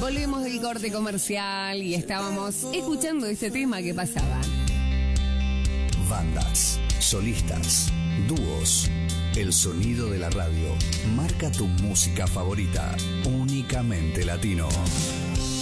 Volvemos del corte comercial y estábamos escuchando este tema que pasaba. Bandas, solistas, dúos. El sonido de la radio. Marca tu música favorita. Únicamente latino.